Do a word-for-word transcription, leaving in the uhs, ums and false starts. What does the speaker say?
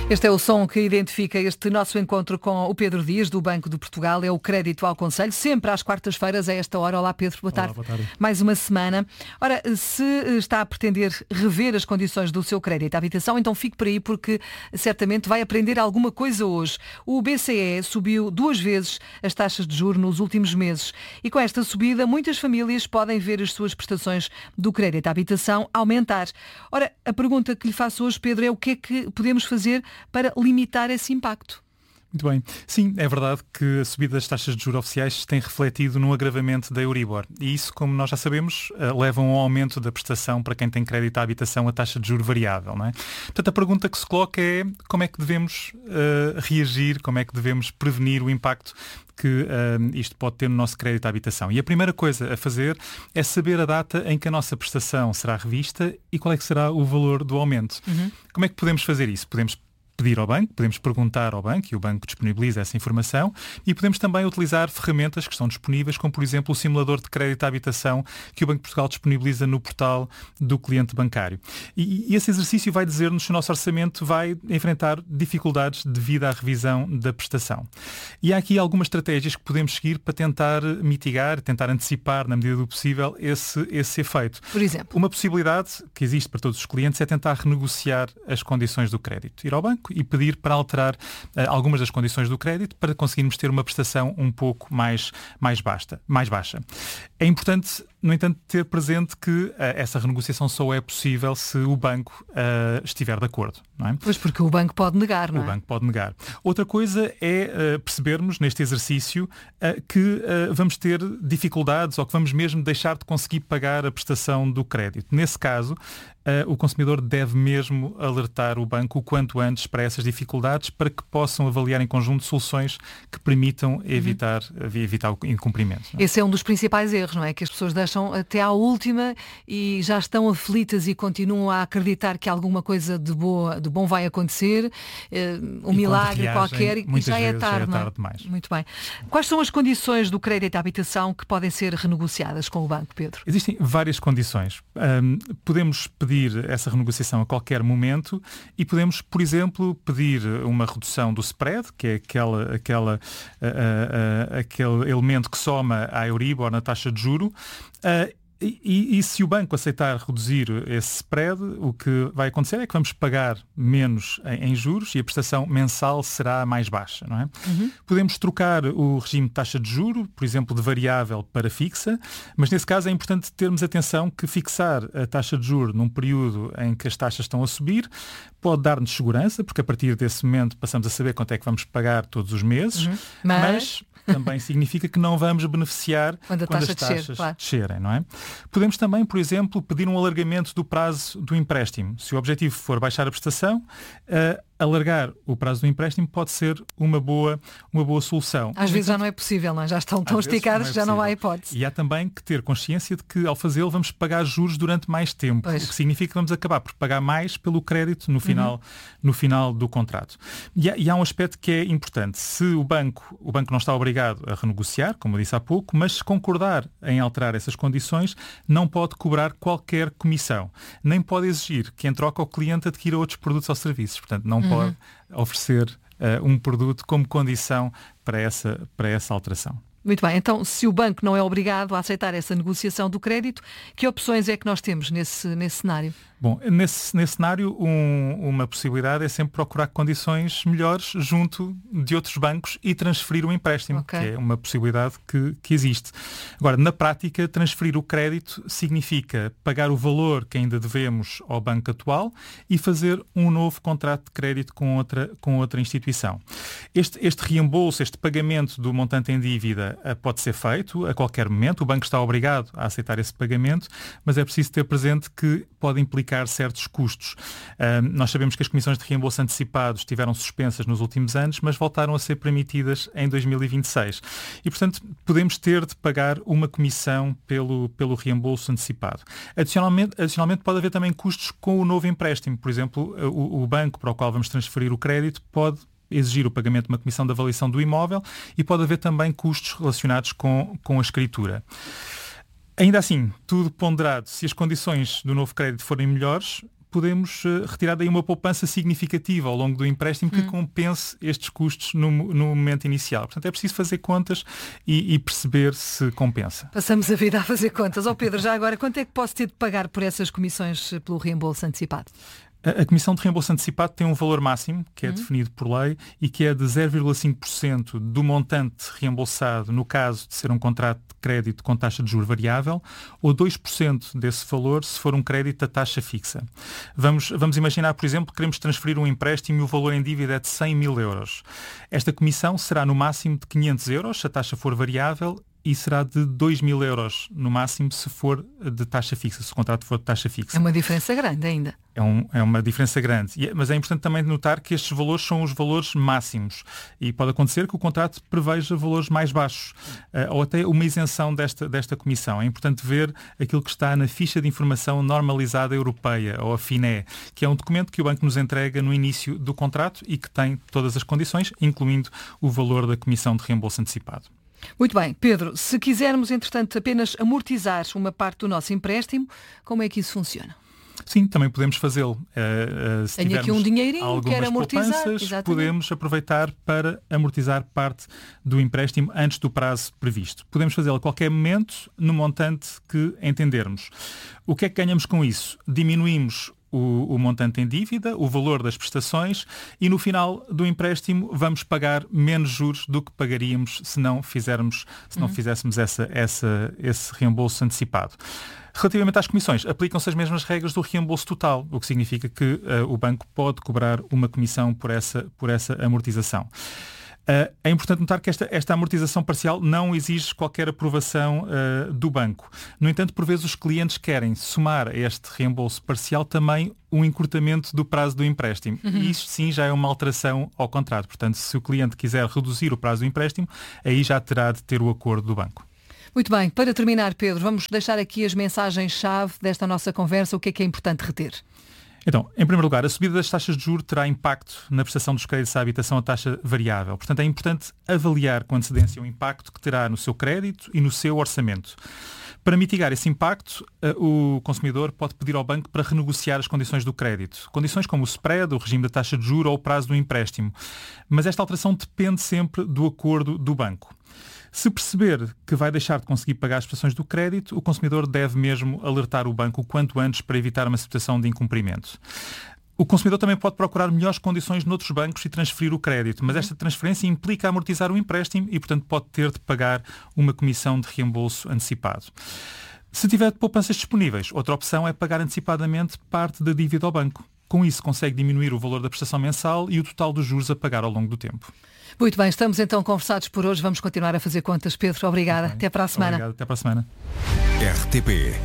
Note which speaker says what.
Speaker 1: Este é o som que identifica este nosso encontro com o Pedro Dias, do Banco de Portugal. É o Crédito ao Conselho, sempre às quartas-feiras, a esta hora. Olá, Pedro, boa tarde.
Speaker 2: Olá, boa tarde.
Speaker 1: Mais uma semana. Ora, se está a pretender rever as condições do seu crédito à habitação, então fique por aí, porque certamente vai aprender alguma coisa hoje. O B C E subiu duas vezes as taxas de juros nos últimos meses. E com esta subida, muitas famílias podem ver as suas prestações do crédito à habitação aumentar. Ora, a pergunta que lhe faço hoje, Pedro, é o que é que podemos fazer para limitar esse impacto?
Speaker 2: Muito bem. Sim, é verdade que a subida das taxas de juros oficiais tem refletido no agravamento da Euribor. E isso, como nós já sabemos, leva a um aumento da prestação para quem tem crédito à habitação a taxa de juros variável, não é? Portanto, a pergunta que se coloca é como é que devemos uh, reagir, como é que devemos prevenir o impacto que uh, isto pode ter no nosso crédito à habitação. E a primeira coisa a fazer é saber a data em que a nossa prestação será revista e qual é que será o valor do aumento. Uhum. Como é que podemos fazer isso? Podemos pedir ao banco, podemos perguntar ao banco e o banco disponibiliza essa informação, e podemos também utilizar ferramentas que estão disponíveis, como por exemplo o simulador de crédito à habitação que o Banco de Portugal disponibiliza no portal do cliente bancário. E, e esse exercício vai dizer-nos se o nosso orçamento vai enfrentar dificuldades devido à revisão da prestação. E há aqui algumas estratégias que podemos seguir para tentar mitigar, tentar antecipar na medida do possível esse, esse efeito.
Speaker 1: Por exemplo?
Speaker 2: Uma possibilidade que existe para todos os clientes é tentar renegociar as condições do crédito. Ir ao banco e pedir para alterar uh, algumas das condições do crédito para conseguirmos ter uma prestação um pouco mais, mais, basta, mais baixa. É importante, no entanto, ter presente que uh, essa renegociação só é possível se o banco uh, estiver de acordo, não é?
Speaker 1: Pois, porque o banco pode negar, não é?
Speaker 2: O banco pode negar. Outra coisa é uh, percebermos neste exercício uh, que uh, vamos ter dificuldades ou que vamos mesmo deixar de conseguir pagar a prestação do crédito. Nesse caso, Uh, o consumidor deve mesmo alertar o banco o quanto antes para essas dificuldades, para que possam avaliar em conjunto soluções que permitam evitar, uhum. evitar o incumprimento. Não é?
Speaker 1: Esse é um dos principais erros, não é? Que as pessoas deixam até à última e já estão aflitas e continuam a acreditar que alguma coisa de, boa, de bom vai acontecer, uh, um e milagre reagem, qualquer, e já é tarde,
Speaker 2: já é
Speaker 1: não é?
Speaker 2: tarde demais.
Speaker 1: Muito bem. Quais são as condições do crédito à habitação que podem ser renegociadas com o banco, Pedro?
Speaker 2: Existem várias condições. Um, podemos pedir essa renegociação a qualquer momento e podemos, por exemplo, pedir uma redução do spread, que é aquela, aquela, uh, uh, aquele elemento que soma à Euribor na taxa de juro. Uh, E, e, e se o banco aceitar reduzir esse spread, o que vai acontecer é que vamos pagar menos em, em juros e a prestação mensal será mais baixa, não é? Uhum. Podemos trocar o regime de taxa de juro, por exemplo, de variável para fixa, mas nesse caso é importante termos atenção que fixar a taxa de juro num período em que as taxas estão a subir pode dar-nos segurança, porque a partir desse momento passamos a saber quanto é que vamos pagar todos os meses, uhum. mas... mas também significa que não vamos beneficiar
Speaker 1: quando, a
Speaker 2: quando
Speaker 1: taxa
Speaker 2: as taxas
Speaker 1: descer, claro.
Speaker 2: descerem, não é? Podemos também, por exemplo, pedir um alargamento do prazo do empréstimo. Se o objetivo for baixar a prestação, uh, alargar o prazo do empréstimo pode ser uma boa, uma boa solução.
Speaker 1: Às vezes já não é possível, não é? Já estão tão esticados que já não há hipótese.
Speaker 2: E há também que ter consciência de que, ao fazê-lo, vamos pagar juros durante mais tempo,
Speaker 1: pois.
Speaker 2: O que significa que vamos acabar por pagar mais pelo crédito no final, uhum. no final do contrato. E há, e há um aspecto que é importante. Se o banco, o banco não está obrigado a renegociar, como eu disse há pouco, mas se concordar em alterar essas condições, não pode cobrar qualquer comissão. Nem pode exigir que, em troca, o cliente adquira outros produtos ou serviços. Portanto, não uhum. pode oferecer uh, um produto como condição para essa, para essa alteração.
Speaker 1: Muito bem, então se o banco não é obrigado a aceitar essa negociação do crédito, que opções é que nós temos nesse, nesse cenário?
Speaker 2: Bom, nesse, nesse cenário um, uma possibilidade é sempre procurar condições melhores junto de outros bancos e transferir o empréstimo, okay. que é uma possibilidade que, que existe. Agora, na prática, transferir o crédito significa pagar o valor que ainda devemos ao banco atual e fazer um novo contrato de crédito com outra, com outra instituição. Este, este reembolso, este pagamento do montante em dívida pode ser feito a qualquer momento, o banco está obrigado a aceitar esse pagamento, mas é preciso ter presente que pode implicar certos custos. Uh, nós sabemos que as comissões de reembolso antecipado estiveram suspensas nos últimos anos, mas voltaram a ser permitidas em dois mil e vinte e seis. E, portanto, podemos ter de pagar uma comissão pelo, pelo reembolso antecipado. Adicionalmente, adicionalmente, pode haver também custos com o novo empréstimo. Por exemplo, o, o banco para o qual vamos transferir o crédito pode exigir o pagamento de uma comissão de avaliação do imóvel e pode haver também custos relacionados com, com a escritura. Ainda assim, tudo ponderado, se as condições do novo crédito forem melhores, podemos uh, retirar daí uma poupança significativa ao longo do empréstimo que hum. compense estes custos no, no momento inicial. Portanto, é preciso fazer contas e, e perceber se compensa.
Speaker 1: Passamos a vida a fazer contas. Ó oh, Pedro, já agora, quanto é que posso ter de pagar por essas comissões pelo reembolso antecipado?
Speaker 2: A Comissão de Reembolso Antecipado tem um valor máximo, que é uhum. definido por lei, e que é de zero vírgula cinco por cento do montante reembolsado no caso de ser um contrato de crédito com taxa de juros variável, ou dois por cento desse valor se for um crédito a taxa fixa. Vamos, vamos imaginar, por exemplo, que queremos transferir um empréstimo e o valor em dívida é de cem mil euros. Esta comissão será no máximo de quinhentos euros, se a taxa for variável, e será de dois mil euros no máximo se for de taxa fixa, se o contrato for de taxa fixa.
Speaker 1: É uma diferença grande ainda.
Speaker 2: É, um, é uma diferença grande, e, mas é importante também notar que estes valores são os valores máximos e pode acontecer que o contrato preveja valores mais baixos uh, ou até uma isenção desta, desta comissão. É importante ver aquilo que está na ficha de informação normalizada europeia, ou a FINE, que é um documento que o banco nos entrega no início do contrato e que tem todas as condições, incluindo o valor da comissão de reembolso antecipado.
Speaker 1: Muito bem. Pedro, se quisermos, entretanto, apenas amortizar uma parte do nosso empréstimo, como é que isso funciona?
Speaker 2: Sim, também podemos fazê-lo. Uh, uh, se
Speaker 1: Tenho aqui um dinheirinho, quero amortizar.
Speaker 2: Podemos aproveitar para amortizar parte do empréstimo antes do prazo previsto. Podemos fazê-lo a qualquer momento, no montante que entendermos. O que é que ganhamos com isso? Diminuímos O, o montante em dívida, o valor das prestações e no final do empréstimo vamos pagar menos juros do que pagaríamos se não fizermos, se não uhum. fizéssemos essa, essa, esse reembolso antecipado. Relativamente às comissões, aplicam-se as mesmas regras do reembolso total, o que significa que uh, o banco pode cobrar uma comissão por essa, por essa amortização. Uh, é importante notar que esta, esta amortização parcial não exige qualquer aprovação uh, do banco. No entanto, por vezes os clientes querem somar a este reembolso parcial também um encurtamento do prazo do empréstimo. Uhum. E isto sim já é uma alteração ao contrato. Portanto, se o cliente quiser reduzir o prazo do empréstimo, aí já terá de ter o acordo do banco.
Speaker 1: Muito bem. Para terminar, Pedro, vamos deixar aqui as mensagens-chave desta nossa conversa. O que é que é importante reter?
Speaker 2: Então, em primeiro lugar, a subida das taxas de juros terá impacto na prestação dos créditos à habitação a taxa variável. Portanto, é importante avaliar com antecedência o impacto que terá no seu crédito e no seu orçamento. Para mitigar esse impacto, o consumidor pode pedir ao banco para renegociar as condições do crédito. Condições como o spread, o regime da taxa de juros ou o prazo do empréstimo. Mas esta alteração depende sempre do acordo do banco. Se perceber que vai deixar de conseguir pagar as prestações do crédito, o consumidor deve mesmo alertar o banco o quanto antes para evitar uma situação de incumprimento. O consumidor também pode procurar melhores condições noutros bancos e transferir o crédito, mas esta transferência implica amortizar o empréstimo e, portanto, pode ter de pagar uma comissão de reembolso antecipado. Se tiver poupanças disponíveis, outra opção é pagar antecipadamente parte da dívida ao banco. Com isso, consegue diminuir o valor da prestação mensal e o total dos juros a pagar ao longo do tempo.
Speaker 1: Muito bem, estamos então conversados por hoje. Vamos continuar a fazer contas. Pedro, obrigada. Até para a semana.
Speaker 2: Obrigado, até para a semana.
Speaker 3: R T P